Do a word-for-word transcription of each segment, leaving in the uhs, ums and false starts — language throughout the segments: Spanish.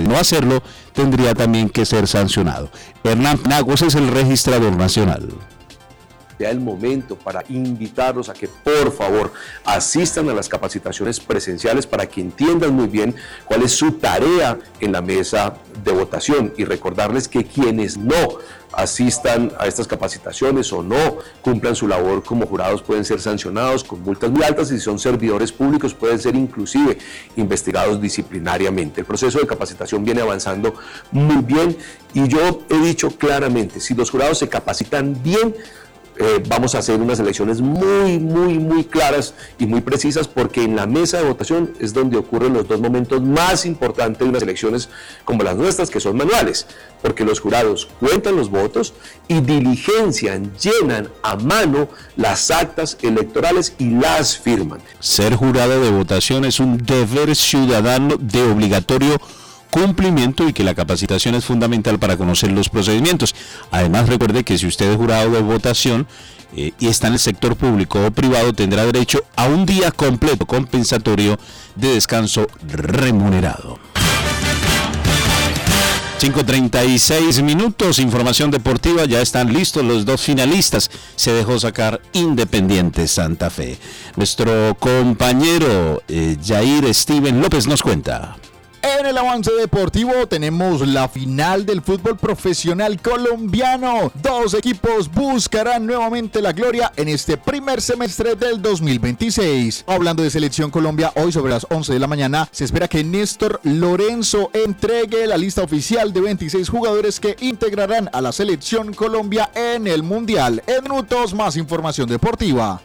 no hacerlo tendría también que ser sancionado. Hernán Nagos es el registrador nacional. Ya el momento para invitarlos a que por favor asistan a las capacitaciones presenciales para que entiendan muy bien cuál es su tarea en la mesa de votación y recordarles que quienes no asistan a estas capacitaciones o no cumplan su labor como jurados pueden ser sancionados con multas muy altas y si son servidores públicos pueden ser inclusive investigados disciplinariamente. El proceso de capacitación viene avanzando muy bien y yo he dicho claramente, si los jurados se capacitan bien, Eh, vamos a hacer unas elecciones muy, muy, muy claras y muy precisas porque en la mesa de votación es donde ocurren los dos momentos más importantes de unas elecciones como las nuestras, que son manuales, porque los jurados cuentan los votos y diligencian, llenan a mano las actas electorales y las firman. Ser jurado de votación es un deber ciudadano de obligatorio cumplimiento y que la capacitación es fundamental para conocer los procedimientos. Además, recuerde que si usted es jurado de votación eh, y está en el sector público o privado, tendrá derecho a un día completo compensatorio de descanso remunerado. cinco treinta y seis minutos, información deportiva, ya están listos los dos finalistas, se dejó sacar Independiente Santa Fe. Nuestro compañero eh, Jair Steven López nos cuenta. En el avance deportivo tenemos la final del fútbol profesional colombiano. Dos equipos buscarán nuevamente la gloria en este primer semestre del dos mil veintiséis. Hablando de Selección Colombia, hoy sobre las once de la mañana se espera que Néstor Lorenzo entregue la lista oficial de veintiséis jugadores que integrarán a la Selección Colombia en el Mundial. En minutos más información deportiva.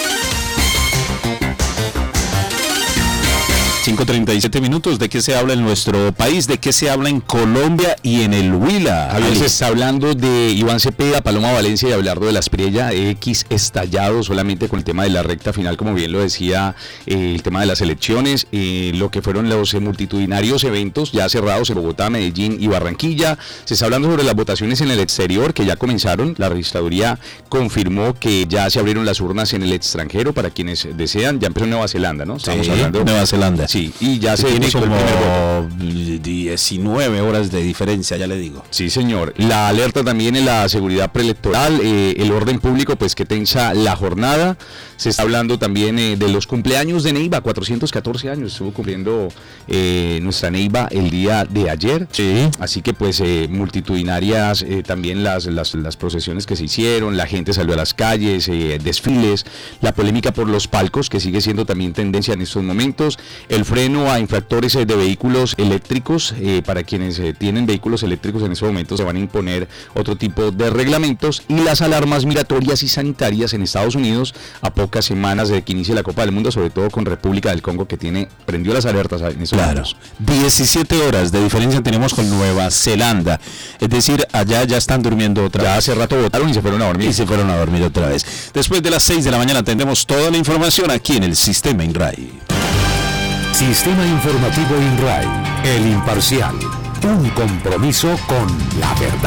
cinco treinta y siete minutos, ¿de qué se habla en nuestro país? ¿De qué se habla en Colombia y en el Huila? Javier, se está hablando de Iván Cepeda, Paloma Valencia y Abelardo de la Espriella, X estallado solamente con el tema de la recta final, como bien lo decía, eh, el tema de las elecciones, eh, lo que fueron los eh, multitudinarios eventos ya cerrados en Bogotá, Medellín y Barranquilla. Se está hablando sobre las votaciones en el exterior que ya comenzaron. La registraduría confirmó que ya se abrieron las urnas en el extranjero para quienes desean. Ya empezó en Nueva Zelanda, ¿no? Estamos sí, hablando Nueva Zelanda. Sí, y ya se tiene como diecinueve horas de diferencia, ya le digo. Sí, señor. La alerta también en la seguridad preelectoral, eh, el orden público, pues que tensa la jornada. Se está hablando también eh, de los cumpleaños de Neiva, cuatrocientos catorce años estuvo cumpliendo eh, nuestra Neiva el día de ayer. Sí. Así que pues eh, multitudinarias eh, también las, las, las procesiones que se hicieron, la gente salió a las calles, eh, desfiles, la polémica por los palcos, que sigue siendo también tendencia en estos momentos, el freno a infractores de vehículos eléctricos, eh, para quienes eh, tienen vehículos eléctricos en estos momentos se van a imponer otro tipo de reglamentos, y las alarmas migratorias y sanitarias en Estados Unidos a pocas semanas de que inicie la Copa del Mundo, sobre todo con República del Congo, que tiene prendió las alertas en estos claro. momentos. diecisiete horas de diferencia tenemos con Nueva Zelanda, es decir, allá ya están durmiendo otra ya vez. Hace rato votaron y se fueron a dormir. Y se fueron a dormir otra vez. Después de las seis de la mañana tendremos toda la información aquí en el Sistema INRAI. Sistema Informativo INRAI, el imparcial, un compromiso con la verdad.